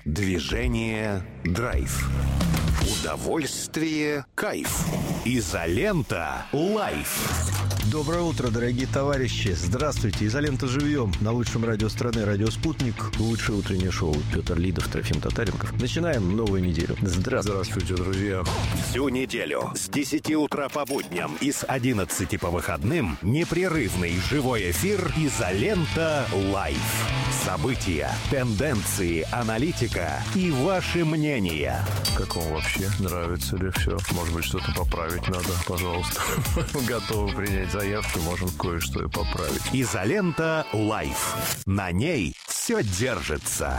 Движение – драйв. Удовольствие – кайф. Изолента – лайф. Доброе утро, дорогие товарищи. Здравствуйте. Изолента живьем. На лучшем радио страны, радио «Спутник». Лучшее утреннее шоу. Петр Лидов, Трофим Татаренков. Начинаем новую неделю. Здравствуйте, друзья. Всю неделю с 10 утра по будням и с 11 по выходным непрерывный живой эфир «Изолента лайф». События, тенденции, аналитика и ваши мнения. Как вам вообще? Нравится ли все? Может быть, что-то поправить надо? Пожалуйста. Готовы принять заявки, можем кое-что и поправить. «Изолента лайф». На ней все держится.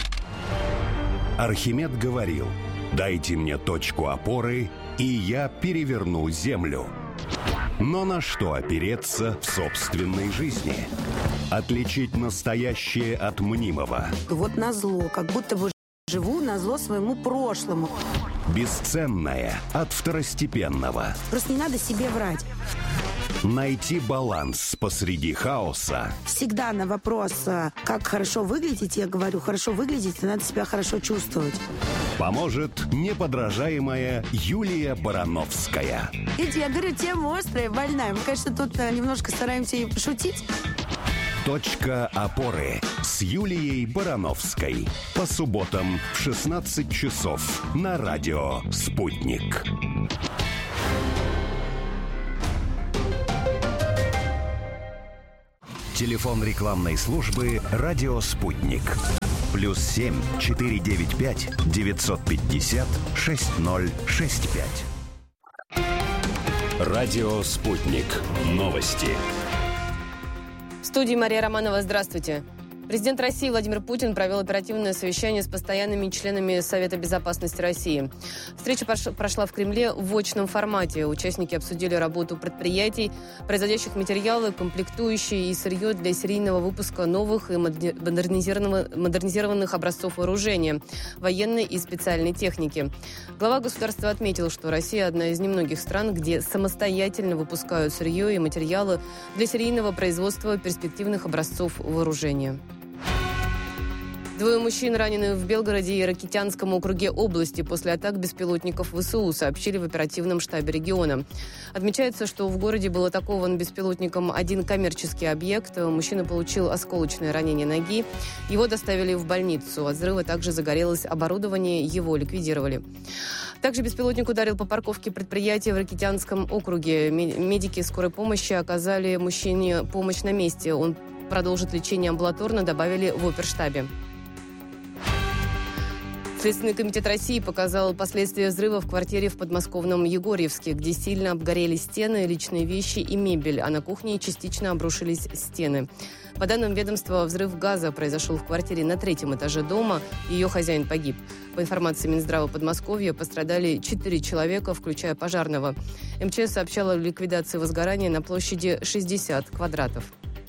Архимед говорил: «Дайте мне точку опоры, и я переверну землю». Но на что опереться в собственной жизни? Отличить настоящее от мнимого. Вот назло, как будто бы живу назло своему прошлому. Бесценное от второстепенного. Просто не надо себе врать. Найти баланс посреди хаоса. Всегда на вопрос, как хорошо выглядеть, я говорю, хорошо выглядеть, надо себя хорошо чувствовать. Поможет неподражаемая Юлия Барановская. Видите, я говорю, тема острая, больная. Мы, конечно, тут немножко стараемся и пошутить. Точка опоры с Юлией Барановской. По субботам в 16 часов на радио «Спутник». Телефон рекламной службы «Радио Спутник». +7 495 950 6065. Радио «Спутник». Новости. В студии Мария Романова. Здравствуйте. Президент России Владимир Путин провел оперативное совещание с постоянными членами Совета безопасности России. Встреча прошла в Кремле в очном формате. Участники обсудили работу предприятий, производящих материалы, комплектующие и сырье для серийного выпуска новых и модернизированных образцов вооружения, военной и специальной техники. Глава государства отметил, что Россия одна из немногих стран, где самостоятельно выпускают сырье и материалы для серийного производства перспективных образцов вооружения. 2 мужчин ранены в Белгороде и Ракитянском округе области после атак беспилотников ВСУ, сообщили в оперативном штабе региона. Отмечается, что в городе был атакован беспилотником один коммерческий объект. Мужчина получил осколочное ранение ноги. Его доставили в больницу. От взрыва также загорелось оборудование, его ликвидировали. Также беспилотник ударил по парковке предприятия в Ракитянском округе. Медики скорой помощи оказали мужчине помощь на месте. Он продолжит лечение амбулаторно, добавили в оперштабе. Следственный комитет России показал последствия взрыва в квартире в подмосковном Егорьевске, где сильно обгорели стены, личные вещи и мебель, а на кухне частично обрушились стены. По данным ведомства, взрыв газа произошел в квартире на 3-м этаже дома, ее хозяин погиб. По информации Минздрава Подмосковья, пострадали 4 человека, включая пожарного. МЧС сообщала о ликвидации возгорания на площади 60 квадратов.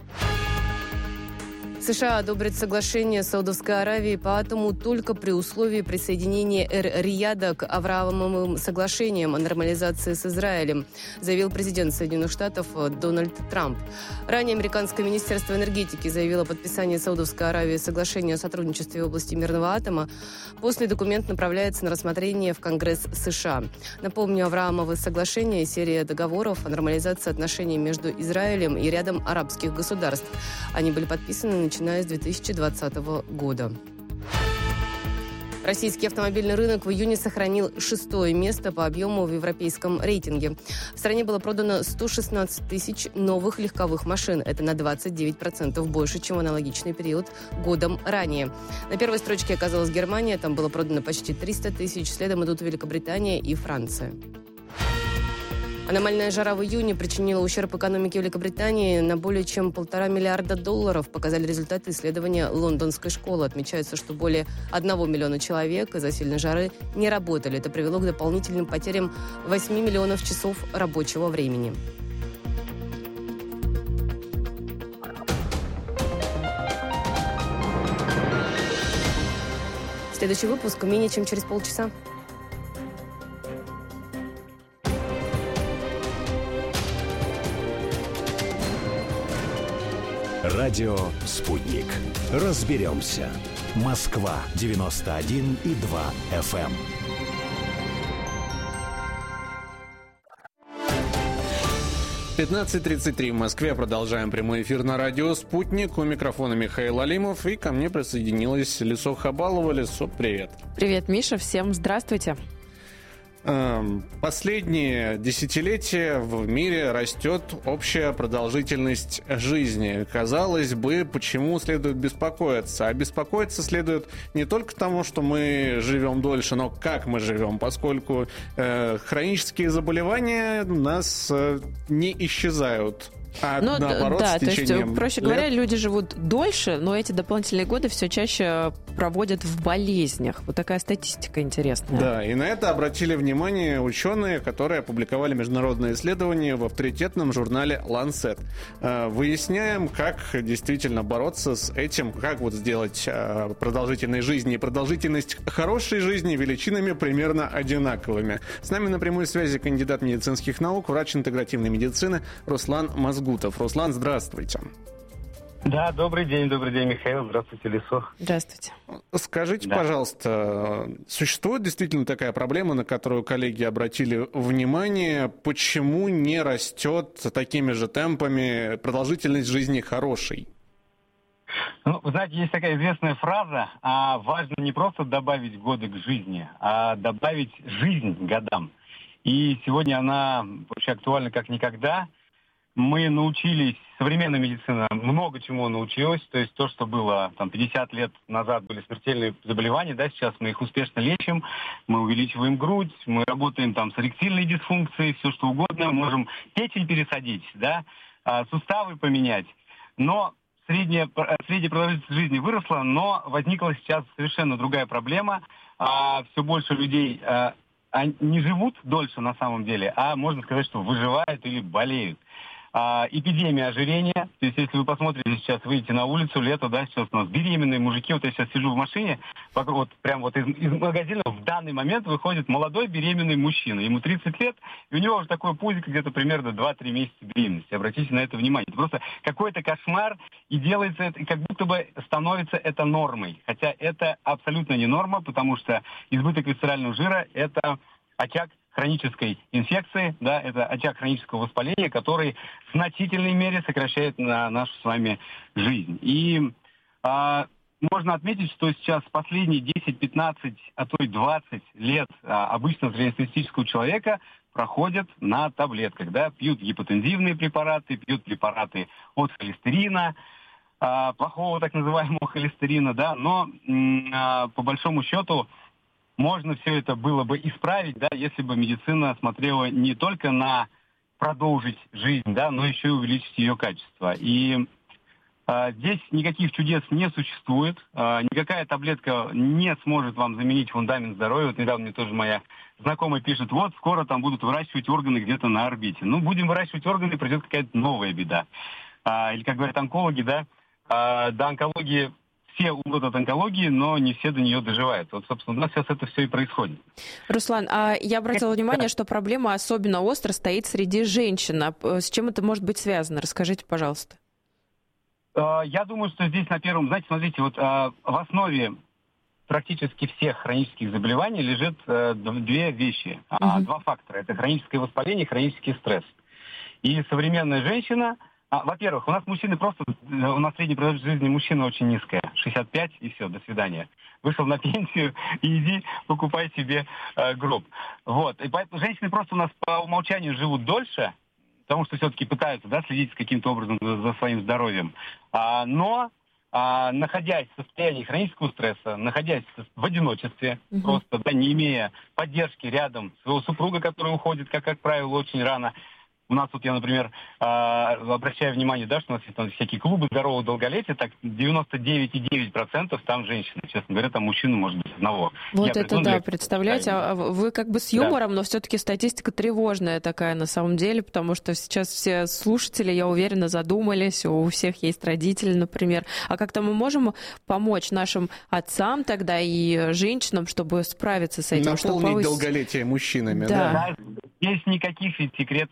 США одобрят соглашение с Саудовской Аравией по атому только при условии присоединения Эр-Рияда к Авраамовым соглашениям о нормализации с Израилем, заявил президент Соединенных Штатов Дональд Трамп. Ранее американское министерство энергетики заявило о подписании Саудовской Аравии соглашения о сотрудничестве в области мирного атома. После документ направляется на рассмотрение в Конгресс США. Напомню, Авраамовы соглашения – серия договоров о нормализации отношений между Израилем и рядом арабских государств. Они были подписаны начиная с 2020 года. Российский автомобильный рынок в июне сохранил 6-е место по объему в европейском рейтинге. В стране было продано 116 тысяч новых легковых машин. Это на 29% больше, чем в аналогичный период годом ранее. На первой строчке оказалась Германия. Там было продано почти 300 тысяч. Следом идут Великобритания и Франция. Аномальная жара в июне причинила ущерб экономике Великобритании на более чем $1,5 миллиарда, показали результаты исследования лондонской школы. Отмечается, что более 1 миллиона человек из-за сильной жары не работали. Это привело к дополнительным потерям 8 миллионов часов рабочего времени. Следующий выпуск менее чем через полчаса. Радио Радио «Спутник». Разберемся. Москва, 91,2 FM. — 15:33 в Москве. Продолжаем прямой эфир на радио «Спутник». У микрофона Михаил Алимов. И ко мне присоединилась Лисо Хабалова. Лисо, привет. Привет, Миша. Всем здравствуйте. Последние десятилетия в мире растет общая продолжительность жизни. Казалось бы, почему следует беспокоиться? А беспокоиться следует не только тому, что мы живем дольше, но как мы живем, поскольку хронические заболевания у нас не исчезают. Ну, наоборот, да, то есть, проще говоря, лет... люди живут дольше, но эти дополнительные годы все чаще проводят в болезнях. Вот такая статистика интересная. Да, и на это обратили внимание ученые, которые опубликовали международное исследование в авторитетном журнале Lancet. Выясняем, как действительно бороться с этим, как вот сделать продолжительность жизни и продолжительность хорошей жизни величинами примерно одинаковыми. С нами на прямой связи кандидат медицинских наук, врач интегративной медицины Руслан Мазгутов. Руслан, здравствуйте. Да, добрый день, Михаил. Здравствуйте, Лисо. Здравствуйте. Скажите, пожалуйста, существует действительно такая проблема, на которую коллеги обратили внимание, почему не растет такими же темпами продолжительность жизни хорошей? Ну, вы знаете, есть такая известная фраза: важно не просто добавить годы к жизни, а добавить жизнь годам. И сегодня она вообще актуальна как никогда. Мы научились, современная медицина много чему научилась, то есть то, что было там 50 лет назад, были смертельные заболевания, да, сейчас мы их успешно лечим, мы увеличиваем грудь, мы работаем там с эректильной дисфункцией, все что угодно, можем печень пересадить, да, суставы поменять, но средняя продолжительность жизни выросла, но возникла сейчас совершенно другая проблема, все больше людей не живут дольше на самом деле, а можно сказать, что выживают или болеют. Эпидемия ожирения. То есть, если вы посмотрите сейчас, выйдете на улицу, лето, да, сейчас у нас беременные мужики, вот я сейчас сижу в машине, вот прям вот из магазина в данный момент выходит молодой беременный мужчина. Ему 30 лет, и у него уже такое пузико где-то примерно 2-3 месяца беременности. Обратите на это внимание. Это просто какой-то кошмар, и делается это, и как будто бы становится это нормой. Хотя это абсолютно не норма, потому что избыток висцерального жира – это очаг хронической инфекции, да, это очаг хронического воспаления, который в значительной мере сокращает нашу с вами жизнь. И можно отметить, что сейчас последние 10, 15, а то и 20 лет обычно среднестатистического человека проходят на таблетках, да, пьют гипотензивные препараты, пьют препараты от холестерина, плохого так называемого холестерина, да, но по большому счету можно все это было бы исправить, да, если бы медицина смотрела не только на продолжить жизнь, да, но еще и увеличить ее качество. И здесь никаких чудес не существует, никакая таблетка не сможет вам заменить фундамент здоровья. Вот недавно мне тоже моя знакомая пишет: вот скоро там будут выращивать органы где-то на орбите. Ну, будем выращивать органы, придет какая-то новая беда. Или, как говорят онкологи, да, до онкологии... Все умрут от онкологии, но не все до нее доживают. Вот, собственно, у нас сейчас это все и происходит. Руслан, я обратила внимание, что проблема особенно остро стоит среди женщин. С чем это может быть связано? Расскажите, пожалуйста. Я думаю, что здесь на первом... Знаете, смотрите, вот в основе практически всех хронических заболеваний лежит две вещи, два фактора. Это хроническое воспаление и хронический стресс. И современная женщина... Во-первых, у нас мужчины просто, у нас средняя продолжительность жизни мужчины очень низкая, 65 и все, до свидания. Вышел на пенсию и иди покупай себе гроб. Вот, и поэтому женщины просто у нас по умолчанию живут дольше, потому что все-таки пытаются, да, следить каким-то образом за своим здоровьем. Но находясь в состоянии хронического стресса, находясь в одиночестве, просто, да, не имея поддержки рядом своего супруга, который уходит, как правило, очень рано. У нас тут, я, например, обращаю внимание, да, что у нас есть там всякие клубы здорового долголетия, так 99,9% там женщины. Честно говоря, там мужчины, может быть, одного. Вот это да, представляете, вы как бы с юмором, но все-таки статистика тревожная такая на самом деле, потому что сейчас все слушатели, я уверена, задумались, у всех есть родители, например. А как-то мы можем помочь нашим отцам тогда и женщинам, чтобы справиться с этим? Наполнить долголетие мужчинами, да. Здесь никаких секретов нет.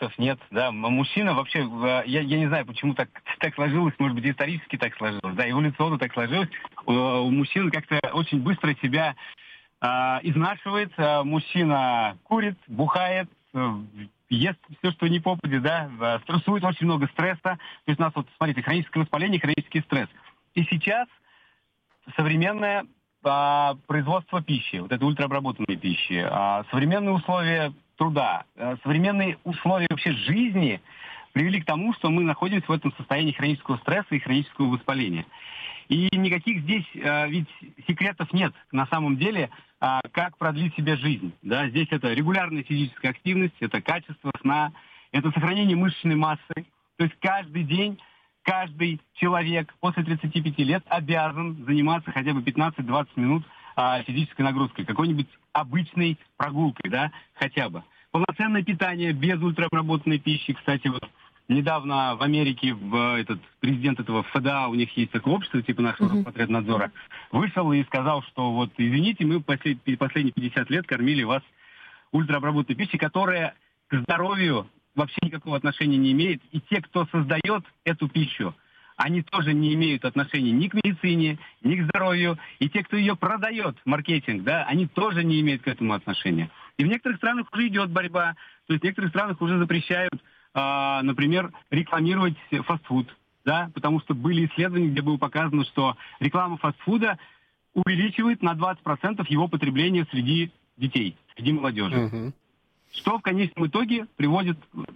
да, мужчина вообще, я не знаю, почему так сложилось, может быть, исторически так сложилось, да, эволюционно так сложилось, у мужчин как-то очень быстро себя изнашивает, мужчина курит, бухает, ест все, что не попадет, да, стрессует, очень много стресса, то есть у нас вот, смотрите, хроническое воспаление, хронический стресс. И сейчас современное производство пищи, вот это ультраобработанной пищи, современные условия труда, современные условия вообще жизни привели к тому, что мы находимся в этом состоянии хронического стресса и хронического воспаления. И никаких здесь ведь секретов нет на самом деле, как продлить себе жизнь. Да? Здесь это регулярная физическая активность, это качество сна, это сохранение мышечной массы. То есть каждый день каждый человек после 35 лет обязан заниматься хотя бы 15-20 минут физической нагрузкой, какой-нибудь обычной прогулкой, да, хотя бы. Полноценное питание без ультраобработанной пищи. Кстати, вот недавно в Америке президент этого ФДА, у них есть такое общество, типа нашего Роспотребнадзора, вышел и сказал, что вот, извините, мы последние 50 лет кормили вас ультраобработанной пищей, которая к здоровью вообще никакого отношения не имеет. И те, кто создает эту пищу, они тоже не имеют отношения ни к медицине, ни к здоровью. И те, кто ее продает, маркетинг, да, они тоже не имеют к этому отношения. И в некоторых странах уже идет борьба. То есть в некоторых странах уже запрещают, например, рекламировать фастфуд. Да, потому что были исследования, где было показано, что реклама фастфуда увеличивает на 20% его потребление среди детей, среди молодежи. Что в конечном итоге приводит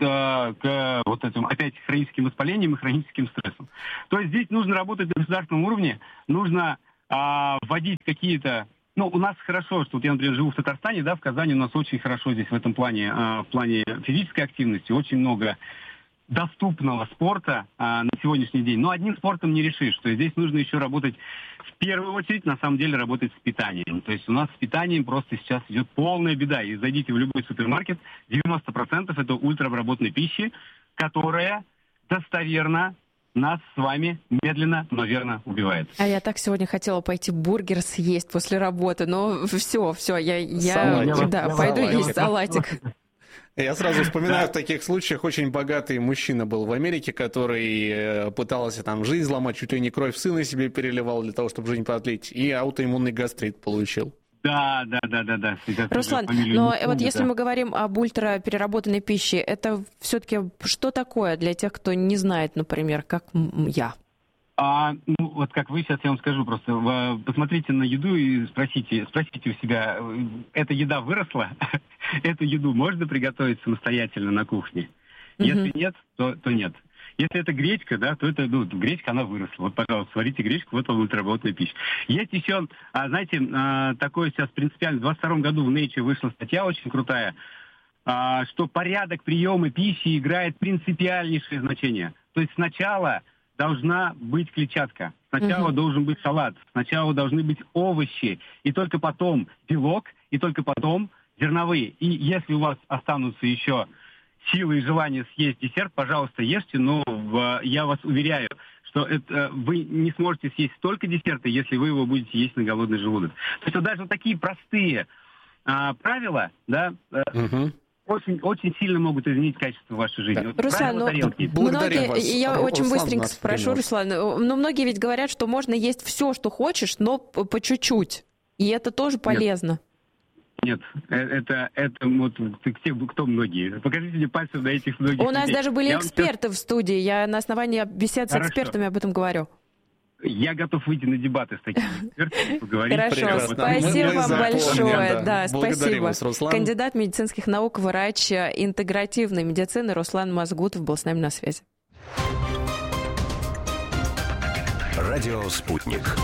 к вот этим опять хроническим воспалениям и хроническим стрессам. То есть здесь нужно работать на государственном уровне, нужно вводить какие-то... Ну, у нас хорошо, что вот я, например, живу в Татарстане, да, в Казани у нас очень хорошо здесь в этом плане, в плане физической активности, очень много доступного спорта на сегодняшний день. Но одним спортом не решишь, что здесь нужно еще работать, в первую очередь, на самом деле, работать с питанием. То есть у нас с питанием просто сейчас идет полная беда. И зайдите в любой супермаркет, 90% это ультраобработанной пищи, которая достоверно нас с вами медленно, но верно убивает. А я так сегодня хотела пойти бургер съесть после работы, но все, я пойду есть салатик. Я сразу вспоминаю, в таких случаях очень богатый мужчина был в Америке, который пытался там жизнь сломать, чуть ли не кровь сына себе переливал для того, чтобы жизнь продлить, и аутоиммунный гастрит получил. Да. Руслан, но вот если мы говорим об ультрапереработанной пище, это все-таки что такое для тех, кто не знает, например, как я? Ну, вот как вы, сейчас я вам скажу просто. Посмотрите на еду и спросите у себя, эта еда выросла? Эту еду можно приготовить самостоятельно на кухне? Если нет, то нет. Если это гречка, да, то это, гречка, она выросла. Вот, пожалуйста, сварите гречку, вот вам ультраобработанная пища. Есть еще, знаете, такое сейчас принципиально, в 22 году в Nature вышла статья очень крутая, что порядок приема пищи играет принципиальнейшее значение. То есть сначала должна быть клетчатка, сначала должен быть салат, сначала должны быть овощи, и только потом белок, и только потом зерновые. И если у вас останутся еще силы и желание съесть десерт, пожалуйста, ешьте, но я вас уверяю, что вы не сможете съесть столько десерта, если вы его будете есть на голодный желудок. То есть вот даже вот такие простые правила, да, очень сильно могут изменить качество вашей жизни. Да. Руслан, я очень быстренько спрошу, Руслан, но многие ведь говорят, что можно есть все, что хочешь, но по чуть-чуть. И это тоже полезно. Нет, это вот кто многие. Покажите мне пальцев на этих многих. У нас даже были эксперты в студии. Я на основании бесед с экспертами об этом говорю. Я готов выйти на дебаты с такими экспертами, поговорить. Хорошо, спасибо вам большое. Да, спасибо. Кандидат медицинских наук, врач интегративной медицины Руслан Мазгутов был с нами на связи. Радио «Спутник».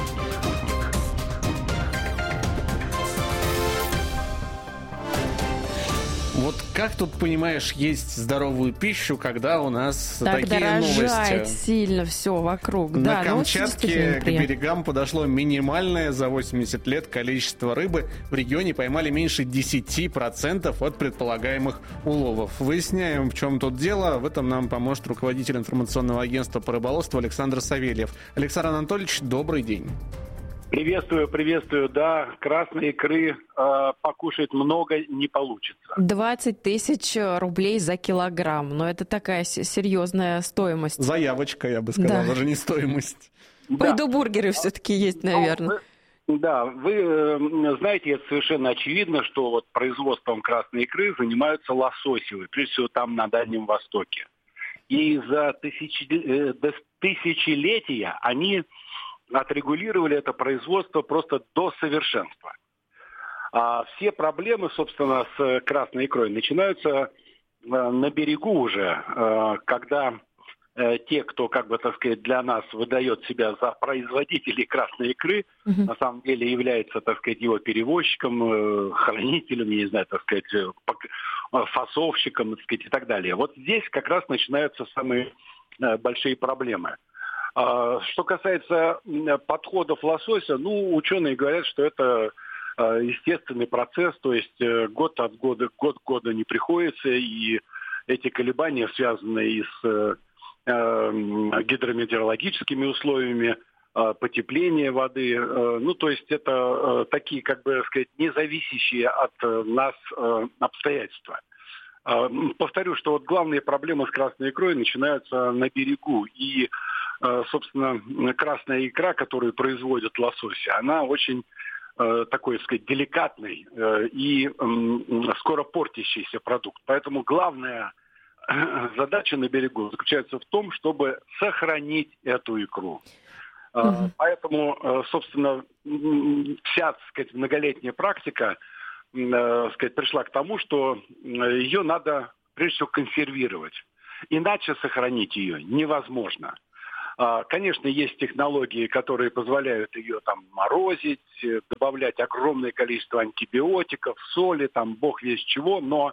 Вот как тут, понимаешь, есть здоровую пищу, когда у нас так такие дорожает новости? Сильно все вокруг. На Камчатке к берегам подошло минимальное за 80 лет количество рыбы. В регионе поймали меньше 10% от предполагаемых уловов. Выясняем, в чем тут дело. В этом нам поможет руководитель информационного агентства по рыболовству Александр Савельев. Александр Анатольевич, добрый день. Приветствую. Да, красной икры покушать много не получится. 20 тысяч рублей за килограмм. Но это такая серьезная стоимость. Заявочка, я бы сказал, даже не стоимость. Пойду бургеры все-таки есть, наверное. Да, вы знаете, это совершенно очевидно, что вот производством красной икры занимаются лососевые, прежде всего там на Дальнем Востоке. И за тысячелетия они отрегулировали это производство просто до совершенства. А все проблемы, собственно, с красной икрой начинаются на берегу уже, когда те, кто, как бы, так сказать, для нас выдает себя за производителей красной икры, на самом деле является, так сказать, его перевозчиком, хранителем, я не знаю, так сказать, фасовщиком, так сказать, и так далее. Вот здесь как раз начинаются самые большие проблемы. Что касается подходов лосося, ученые говорят, что это естественный процесс, то есть год от года не приходится, и эти колебания связаны и с гидрометеорологическими условиями, потепления воды. То есть это такие, как бы сказать, независящие от нас обстоятельства. Повторю, что вот главные проблемы с красной икрой начинаются на берегу. И, собственно, красная икра, которую производят лосося, она очень такой, так сказать, деликатный и скоро портящийся продукт. Поэтому главная задача на берегу заключается в том, чтобы сохранить эту икру. Поэтому, собственно, вся, так сказать, многолетняя практика, так сказать, пришла к тому, что ее надо, прежде всего, консервировать. Иначе сохранить ее невозможно. Конечно, есть технологии, которые позволяют ее там морозить, добавлять огромное количество антибиотиков, соли, там бог весть чего, но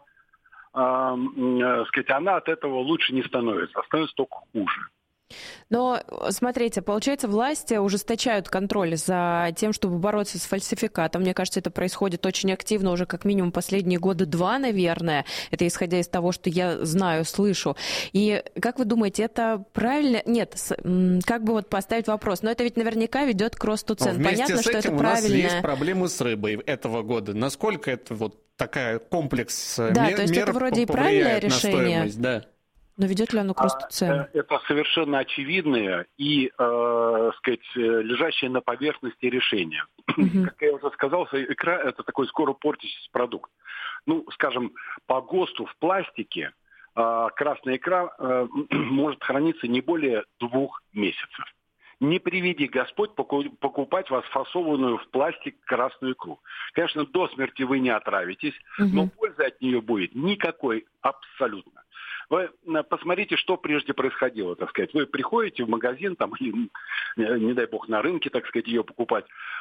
сказать, она от этого лучше не становится, становится только хуже. Но, смотрите, получается, власти ужесточают контроль за тем, чтобы бороться с фальсификатом. Мне кажется, это происходит очень активно уже как минимум последние года 2, наверное. Это исходя из того, что я знаю, слышу. И как вы думаете, это правильно? Нет, как бы вот поставить вопрос. Но это ведь наверняка ведет к росту цен. Понятно, что это правильно. У нас есть проблемы с рыбой этого года. Насколько это вот такая комплекс мер то есть это вроде и правильное решение. На стоимость, да. Но ведет ли оно к росту цен? Это совершенно очевидное и, сказать, лежащее на поверхности решение. Как я уже сказал, икра – это такой скоро портящийся продукт. Скажем, по ГОСТу в пластике красная икра может храниться не более 2 месяцев. Не приведи Господь покупать вас фасованную в пластик красную икру. Конечно, до смерти вы не отравитесь, но пользы от нее будет никакой абсолютно. Вы посмотрите, что прежде происходило, так сказать. Вы приходите в магазин, там, или, не дай бог, на рынке, так сказать, ее покупать,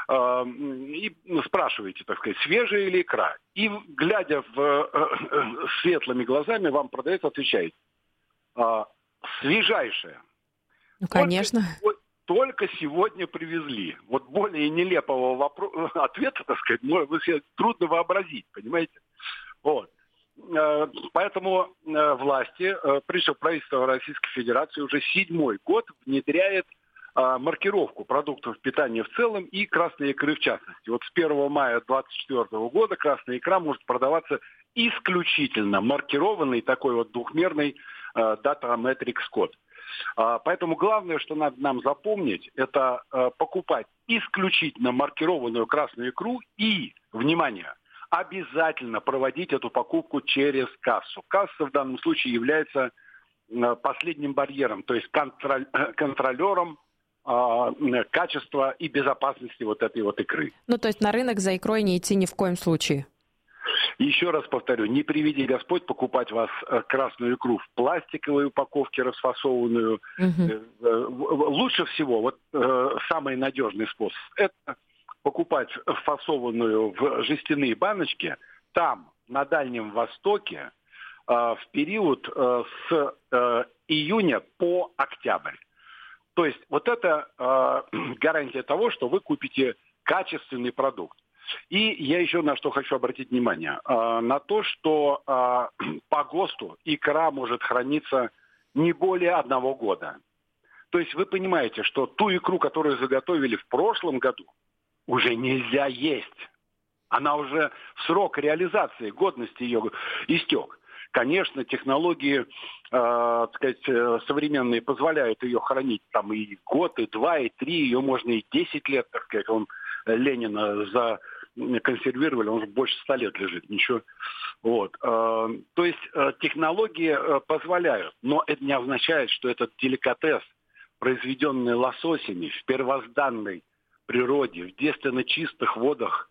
и спрашиваете, так сказать, свежая или икра. И, глядя светлыми глазами, вам продавец отвечает: свежайшая. Конечно. Только сегодня привезли. Вот более нелепого ответа, так сказать, вы себе трудно вообразить, понимаете? Вот. Поэтому власти, прежде всего правительство Российской Федерации, уже 7-й год внедряет маркировку продуктов питания в целом и красной икры в частности. Вот с 1 мая 2024 года красная икра может продаваться исключительно маркированный такой вот двухмерный Data Matrix код. Поэтому главное, что надо нам запомнить, это покупать исключительно маркированную красную икру и, внимание, обязательно проводить эту покупку через кассу. Касса в данном случае является последним барьером, то есть контролером качества и безопасности вот этой вот икры. То есть на рынок за икрой не идти ни в коем случае? Еще раз повторю, не приведи Господь покупать вас красную икру в пластиковой упаковке, расфасованную. Лучше всего, самый надежный способ, это покупать фасованную в жестяные баночки там, на Дальнем Востоке, в период с июня по октябрь. То есть вот это гарантия того, что вы купите качественный продукт. И я еще на что хочу обратить внимание. На то, что по ГОСТу икра может храниться не более 1 года. То есть вы понимаете, что ту икру, которую заготовили в прошлом году, уже нельзя есть. Она уже срок реализации, годности ее истек. Конечно, технологии, современные позволяют ее хранить там и год, и 2, и 3, ее можно и 10 лет, так сказать. Ленина законсервировали, он уже больше 100 лет лежит, ничего. Вот. То есть технологии позволяют, но это не означает, что этот деликатес, произведенный лососями в первозданной природе, в девственно чистых водах,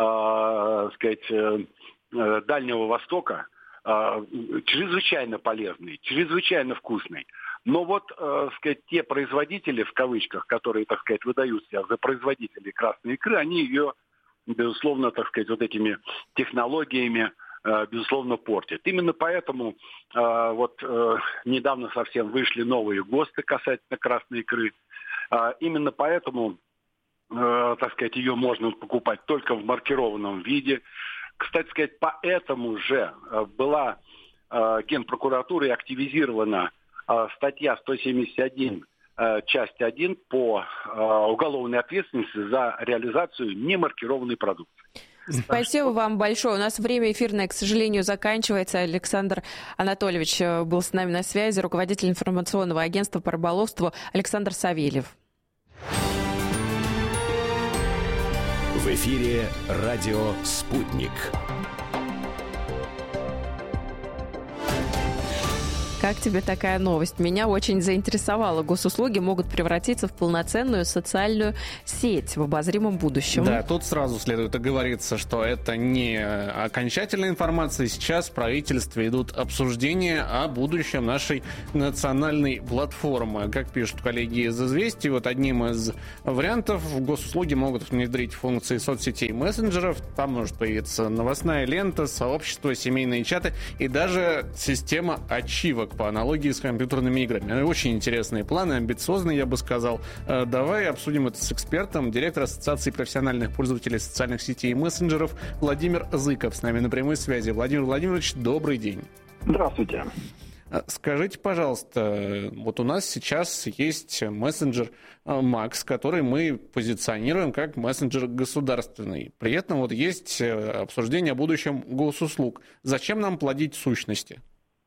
Дальнего Востока, чрезвычайно полезный, чрезвычайно вкусный. Но вот, те производители, в кавычках, которые, выдают себя за производителей красной икры, они ее, безусловно, вот этими технологиями, безусловно, портят. Именно поэтому недавно совсем вышли новые ГОСТы касательно красной икры. Именно поэтому, ее можно покупать только в маркированном виде. Кстати сказать, поэтому же была Генпрокуратурой активизирована статья 171, часть 1 по уголовной ответственности за реализацию немаркированной продукции. Спасибо вам большое. У нас время эфирное, к сожалению, заканчивается. Александр Анатольевич был с нами на связи, руководитель информационного агентства по рыболовству Александр Савельев. В эфире радио «Спутник». Как тебе такая новость? Меня очень заинтересовало. Госуслуги могут превратиться в полноценную социальную сеть в обозримом будущем. Да, тут сразу следует оговориться, что это не окончательная информация. Сейчас в правительстве идут обсуждения о будущем нашей национальной платформы. Как пишут коллеги из «Известий», одним из вариантов госуслуги могут внедрить функции соцсетей и мессенджеров. Там может появиться новостная лента, сообщество, семейные чаты и даже система ачивок по аналогии с компьютерными играми. Очень интересные планы, амбициозные, я бы сказал. Давай обсудим это с экспертом. Директор Ассоциации профессиональных пользователей социальных сетей и мессенджеров Владимир Зыков с нами на прямой связи. Владимир Владимирович, добрый день. Здравствуйте. Скажите, пожалуйста, у нас сейчас есть мессенджер Макс, который мы позиционируем как мессенджер государственный. При этом есть обсуждение о будущем госуслуг. Зачем нам плодить сущности?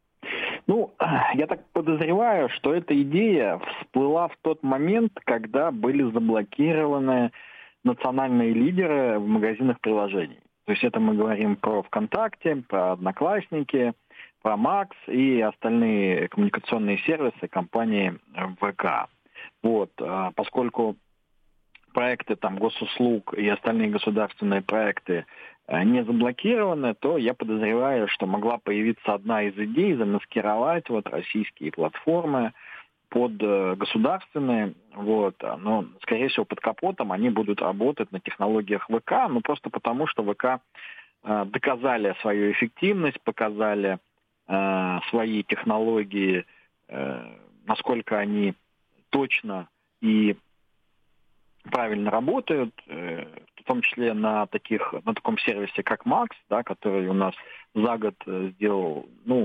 Я так подозреваю, что эта идея всплыла в тот момент, когда были заблокированы национальные лидеры в магазинах приложений. То есть это мы говорим про ВКонтакте, про Одноклассники, про Макс и остальные коммуникационные сервисы компании ВК. Поскольку проекты госуслуг и остальные государственные проекты не заблокированы, то я подозреваю, что могла появиться одна из идей замаскировать российские платформы под государственные, но, скорее всего, под капотом они будут работать на технологиях ВК, просто потому, что ВК доказали свою эффективность, показали свои технологии, насколько они точно и правильно работают, в том числе на таком сервисе, как Макс, который у нас за год сделал,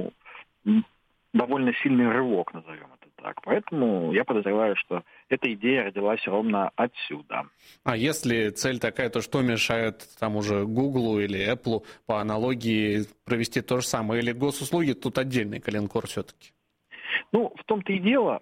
довольно сильный рывок, назовем это так. Поэтому я подозреваю, что эта идея родилась ровно отсюда. А если цель такая, то что мешает уже Гуглу или Apple по аналогии провести то же самое? Или госуслуги тут отдельный коленкор все-таки? В том-то и дело,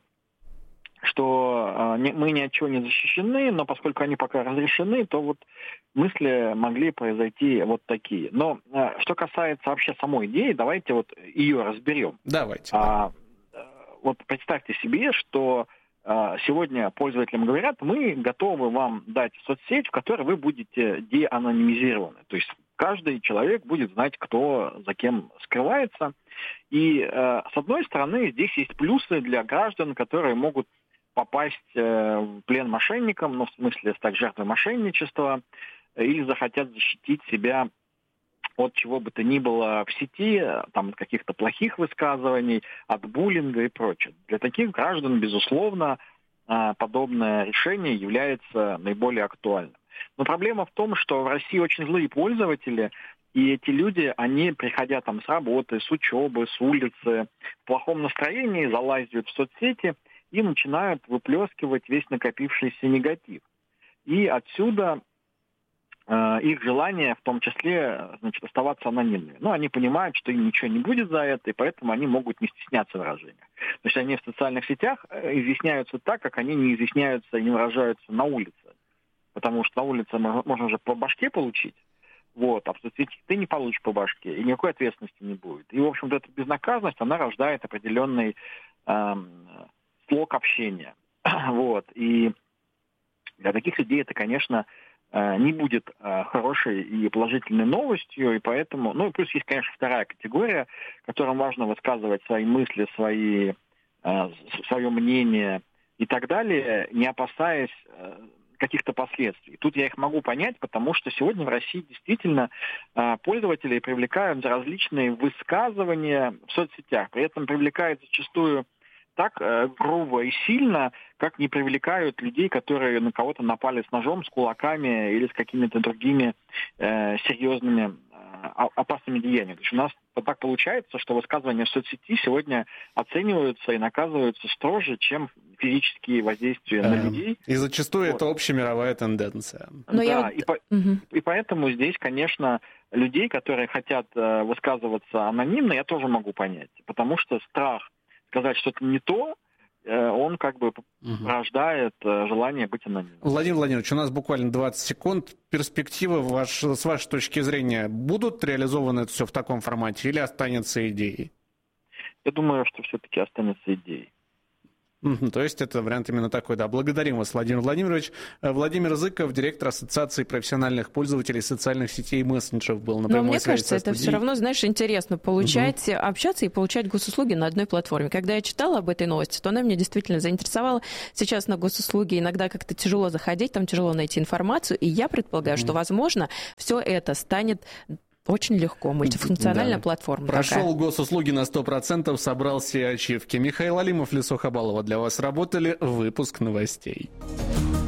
что мы ни от чего не защищены, но поскольку они пока разрешены, то мысли могли произойти такие. Но что касается вообще самой идеи, давайте ее разберем. Давайте. Представьте себе, что сегодня пользователям говорят, мы готовы вам дать соцсеть, в которой вы будете деанонимизированы. То есть каждый человек будет знать, кто за кем скрывается. И с одной стороны, здесь есть плюсы для граждан, которые могут попасть в плен мошенникам, в смысле стать жертвой мошенничества, или захотят защитить себя от чего бы то ни было в сети, от каких-то плохих высказываний, от буллинга и прочее. Для таких граждан, безусловно, подобное решение является наиболее актуальным. Но проблема в том, что в России очень злые пользователи, и эти люди, они, приходя с работы, с учебы, с улицы, в плохом настроении залазят в соцсети и начинают выплескивать весь накопившийся негатив. И отсюда их желание, в том числе, значит, оставаться анонимными. Но они понимают, что им ничего не будет за это, и поэтому они могут не стесняться в выражениях. То есть они в социальных сетях изъясняются так, как они не изъясняются и не выражаются на улице. Потому что на улице можно же по башке получить, вот, а в соцсети ты не получишь по башке, и никакой ответственности не будет. И, в общем-то, эта безнаказанность, она рождает определенный слог общения. Вот, и для таких людей это, конечно, не будет хорошей и положительной новостью, и поэтому, ну и плюс есть, конечно, вторая категория, которым важно высказывать свои мысли, свое мнение и так далее, не опасаясь каких-то последствий. Тут я их могу понять, потому что сегодня в России действительно пользователи привлекают за различные высказывания в соцсетях, при этом привлекают зачастую так грубо и сильно, как не привлекают людей, которые на кого-то напали с ножом, с кулаками или с какими-то другими серьезными опасными деяниями. То есть у нас так получается, что высказывания в соцсети сегодня оцениваются и наказываются строже, чем физические воздействия на людей. И зачастую это общемировая тенденция. И поэтому здесь, конечно, людей, которые хотят высказываться анонимно, я тоже могу понять. Потому что страх сказать что-то не то, он как бы рождает желание быть анонимным. Владимир Владимирович, у нас буквально 20 секунд. Перспективы, с вашей точки зрения, будут реализованы это все в таком формате или останется идеей? Я думаю, что все-таки останется идеей. То есть это вариант именно такой, да. Благодарим вас, Владимир Владимирович. Владимир Зыков, директор Ассоциации профессиональных пользователей социальных сетей и мессенджеров, был на прямой связи. Мне кажется, это все равно, знаешь, интересно получать, общаться и получать госуслуги на одной платформе. Когда я читала об этой новости, то она меня действительно заинтересовала. Сейчас на госуслуги иногда как-то тяжело заходить, там тяжело найти информацию, и я предполагаю, что, возможно, все это станет очень легко, мультифункциональная платформа. Прошел такая. госуслуги на 100%, собрал все ачивки. Михаил Алимов, Лисо Хабалова для вас работали. Выпуск новостей.